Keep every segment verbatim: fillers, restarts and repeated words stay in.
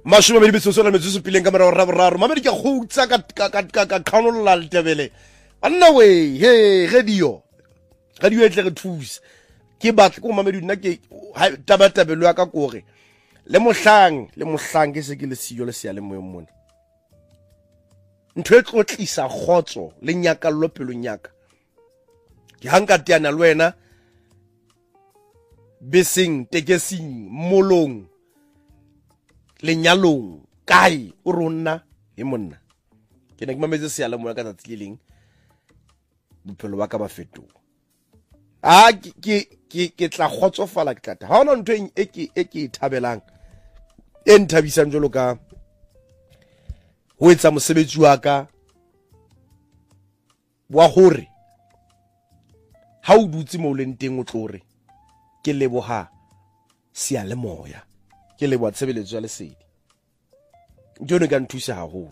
mashome mabedi metso sola metso sepileng ka morao raboraro mamedi ke khutsa ka ka ka ka khanolla le tebele anna we he radio radio e tle re thusa ke batla ko mamedi nna ke taba tabelo ya ka kore le mohlang le mohlang ke se ke le siyo le sia le moyo mona ntho e tlotlisa khotso le nyaka lo pelo nyaka ke hanga tiana le wena besing tekesing molong lenyalong kae o rona e monna ke ne ke mametse se ala moya ka tsatlileng bophelo ba ka ba fetoga a ke ke ke tla khotsofala ke tata ha ona ntho e ke e ke ithabelang e nthabisang jolo ka ho etsa mosebetsi wa ka wa hore ha o dutse mo leng teng o tlore ke leboha sia le moya ke leboha tshebeletso ya lesedi ntho ka nthusa haholo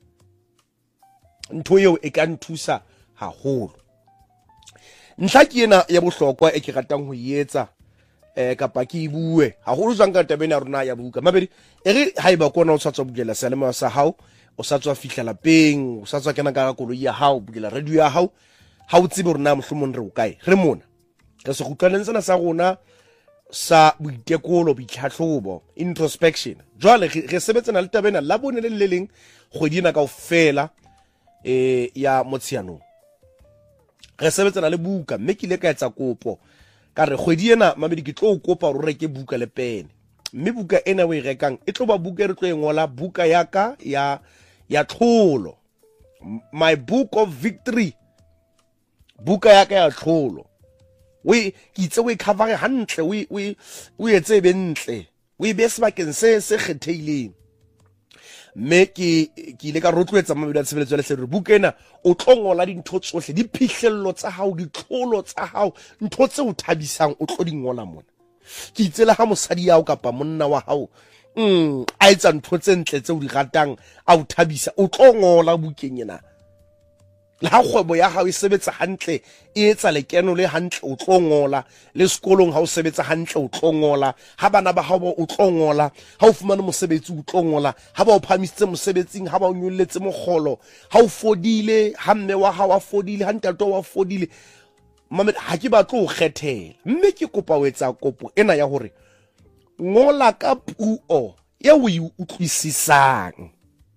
ntho eo e ka nthusa haholo ntlha ke ena ya bohlokwa e ke ratang ho yetsa eh kapa ke ibue haholo jwang ka tabeng ya rona ya buka mabedi e re haiba kona o tsatswa bugela selemo sa hao o sa tswa fihla lapeng o sa tswa kena ka koloi ya hao bugela radio ya hao ha o tsebe rona mohlomong re o kae re mona ka se gutlaneng tsena sa rona sa boitekolo boitlhatlhobo introspection jwale re sebetsana le tabena la bone le le leng kgwedina ka ofela eh ya motsianong re sebetsana le buka mme ke le ka etsa kopo ka re kgwedi ena mamedi ke tlo kopa re reke buka le pene mme buka ena we rekang e tlo ba buka e re tlo engola buka ya ka ya ya tlholo my book of victory buka ya ka ya tlholo we kitse we cover hantle we we we etse bentle we be sebakeng se se kgetheileng me ke ke ile ka rotloetsa mabedi a tshebeletso le hle bukena o tlongola dintho tsohle di phihlello tsa hao di tlholo tsa hao ntho tse o thabisang o tlo di ngola mona ke itsela ha mosadi ya o kapa monna wa hao mm a etsa ntho tse ntle tse o di ratang a o thabisa o tlongola bukenyena le ha kgwebo ya hao e sebetsa hantle e etsa lekeno le hantle o tlongola le sekolong ha o sebetsa hantle o tlongola ha bana ba hao o tlongola ha o fumana mosebetsi o tlongola ha ba o phamisitse mosebetsing ha ba o nyolletse mogolo ha o fodile ha mme wa hao a fodile ha ntato wa fodile mama ha ke batlo o kgethela mme ke kopa o etsa kopo ena ya hore ngola ka puo e o e utlwisisang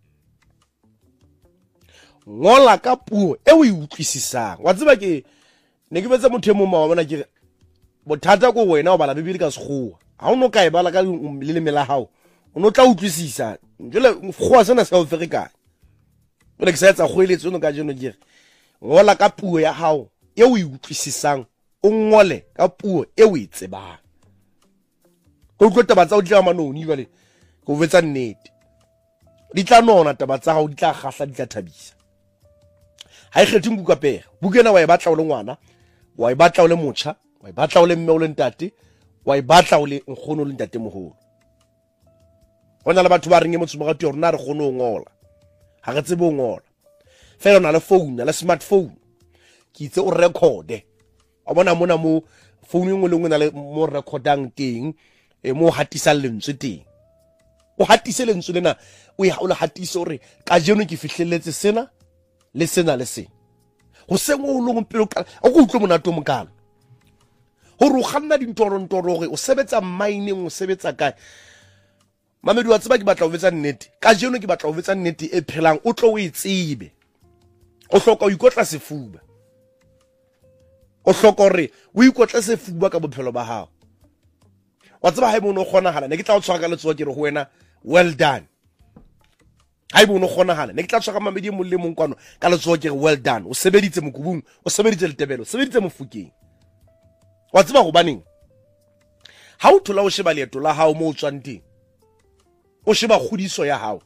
ngola ka puo e o e utlwisisang wa tseba ke ne ke betsa motho mo mama bona ke bothata go wena o bala bibele ka sekgowa ha o no ka e bala ka leleme la hao o no tla utlwisisa jole go sena se o fereka o le ke sa etsa go eletso no ka jeno ke ngola ka puo ya hao e o e utlwisisang o ngole ka puo e o e tsebang go tlo taba tsa o tla manoni jale go betsa nnete di tla nona taba tsa hao di tla gahla di tla thabisa ha e kgethe buka pega bukena wa e batla o le ngwana wa e batla o le motjha wa e batla o le mme o le ntate wa e batla o le nkgono le ntate moholo hona le batho ba reng e motho mo ga rona re gone o ngola ha re tsebe o ngola fela na le phone le smartphone ke itse o recorde a bona mona mo phone engwe le ngwe na le mo recordang teng e mo hatisa lentswe teng o hatise lentswe lena o ya o le hatise hore ka jeno ke fihlelletse sena le sena le sena go sengwe o leng pelo ka o go utlwe monato mokalo hore o ganna dintoro ntoro gore o sebetsa mining o sebetsa kae mamedi wa tseba ke batla o betsa nnete ka jeno ke batla o betsa nnete e phelang o tlo o itsebe o hloka o ikotla sefuba o hloka hore o ikotla sefuba ka bophelo ba hao wa tseba ha mo gona hala ne ke tla o tshwara ka letsoa ke re go wena well done ha ibo no gona hala ne ke tla tshwara mamedi mo le mong kwano ka letsoa ke re well done o sebeditse mokubung o sebeditse letebelo o sebeditse mofukeng wa tseba go baneng ha o thola o sheba leeto la hao mo o tswang teng o sheba khudiso ya hao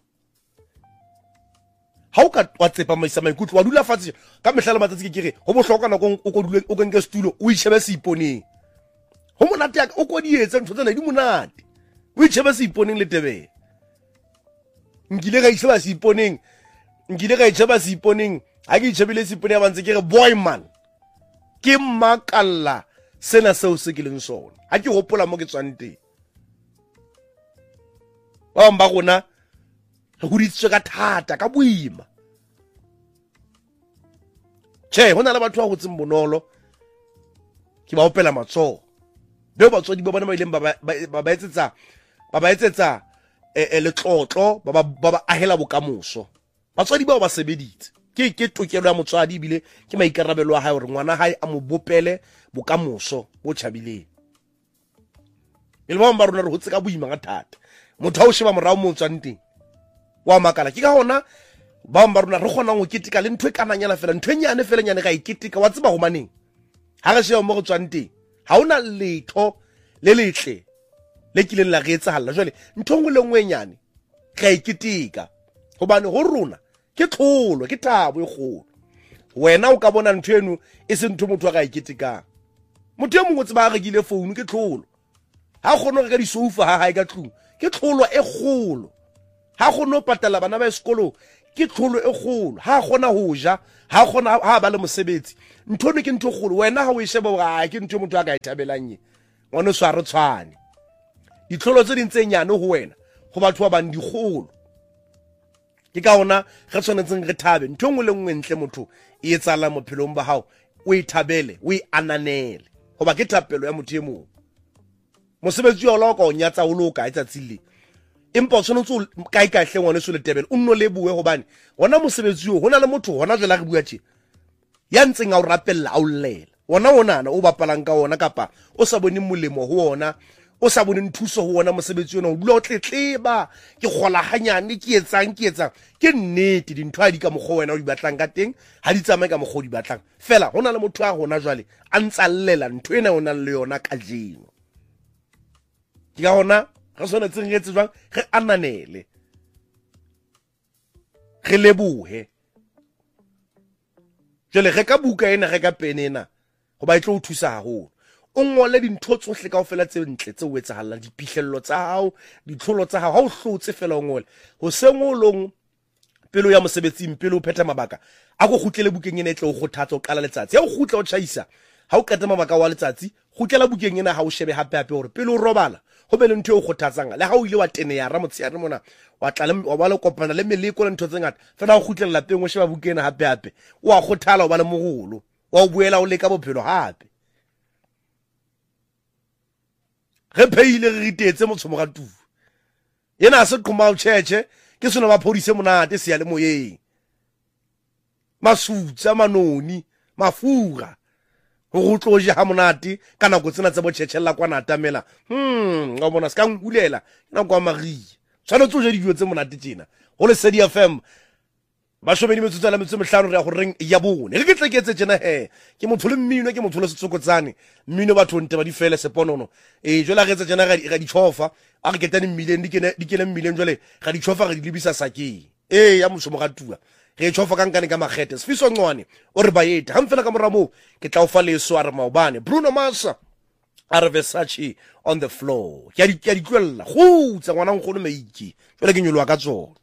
ha o ka wa tsepa maisa maikutlo wa dula fatshe ka mehlala matsatsi ke re go bohlokwa na go go dule o kenke studio o itshebe se iponeng ho monate ya o ko di etsa ntho tsena di monate o itshebe se iponeng le tebele ngile ga itsheba se iponeng ngile ga itsheba se iponeng ha ke itshebile se iponeng ba ntse ke re boy man ke makalla sena seo se ke leng sona ha ke hopola mo ke tswang teng ba ba gona re hoditswe ka thata ka boima. Che hona le batho ba go tseng bonolo ke ba opela matso be batswadi ba bona ba ileng ba ba etsetsa ba ba etsetsa e le tlotlo ba ba ahela bokamoso. Batswadi ba ba sebeditse ke ke tokelo ya motswadi bile ke maikarabelo a hae hore ngwana hae a mo bopele bokamoso bo tshabileng. Ile ba mba rona re hotse ka boima ga thata. Motho a o sheba morao mo tswang teng wa makala ke ka hona ba mba rona re gona go ketika le ntwe kana nyana fela ntwe nyane fela nyane ga iketika wa tseba go maneng ha re sheba mo go tswang teng ha ona letho le letle le kileng la re etsa halla jwale nthongwe le ngwe nyane ga iketika gobane go rona ke tlholo ke tabo e kgolo. Wena o ka bona ntwe eno e se ntho motho ga iketika motho e mongwe tseba a rekile phone ke tlholo ha gone re ka di sofa ha ha ka tlung ke tlholo e kgolo ha gone patala bana ba sekolo ke tlholo e kgolo ha gona ho ja ha gona ha ba le mosebetsi ntho ne ke ntho kgolo. Wena ha o e sheba ga ke ntho motho a ka itabelang ye ngwana swa re tshwane ditlholo tse dintse nyane ho wena go batho ba bang di kgolo. Ke ka ona re tshwanetseng re thabe ntho ngwe le ngwe ntle motho e etsala mophelong ba hao o e thabele o e ananele goba ke thapelo ya motho e mong. Mosebetsi wa lo ka o nyatsa o lo ka etsa tsile empa o tshwanetse ka ikahle ngwana se le tebele o nno le buwe gobane wona mosebetsi o hona le motho hona jela re bua tše ya ntseng a o rapella a o llela wona wonana o bapalang ka wona kapa o sa bone molemo ho wona o sa bone nthuso ho wona mosebetsi ona o dula o tletleba ke gola hanyane ke etsang ke etsang ke nnete dintho ha di ka mogho wena o di batlang ka teng ha di tsamaye ka mogho di batlang fela hona le motho a gona jwale a ntsa llela ntho ena ona le yona ka jeno. Ke ka hona re tshwanetseng re etse jwang re ananele re lebohe jwale re ka buka ena re ka pene ena go ba itlo o thusa haholo o ngole dintho tsohle kaofela tse ntle tse o etsahala diphihlello tsa hao ditlholo tsa hao ha o hlotse fela o ngole ho sengolong pelo ya mosebetsing pelo o phetha mabaka a go khutlele bukeng ena etle o kgothatsa o qala letsatsi ya o khutla o tšhaisa ha o qeta mabaka wa letsatsi khutlela bukeng ena ha o shebe hape hape hore pelo o robala go be le ntho e go kgothatsang le ha o ile wa tene ya ra motsiare mona wa tla le wa ba le kopana le meleko le ntho tse ngata fela o khutlela lapeng o sheba bukeng hape hape o a khothala o ba le mogolo wa o buela o leka bophelo hape re pheile re ritetse motho mo gatu yena a se qhoma o cheche ke sona ba phodise monate se ya le moyeng masutsa manoni mafura go tloje ha monate kana go tsena tse bo tshetshelala kwa natamela hm ga bona ska ngulela na kwa magi tshwana tsoje dijo tse monate tsena go le Sedi F M ba shobedi metsotso la metso mehlano re ya go reng ya bone re ke tleketse tsena he ke motho le mmino ke motho le setsokotsane mmino batho nte ba di fele seponono e jwela re tsa tsena ga ga di tshofa a re ketane mmileng di kene di kene mmileng jwale ga di tshofa ga di libisa sakeng e ya mosomo ga tua re tshofa ka nkane ka magete sefiso ngwane o re bayeta ha mfela ka moramo ke tla o fa leso a re maobane Bruno Mars a re Versace on the floor ke a di ke a di tlwella go tsa ngwana ngolo meiki jwale ke nyolwa ka tsona.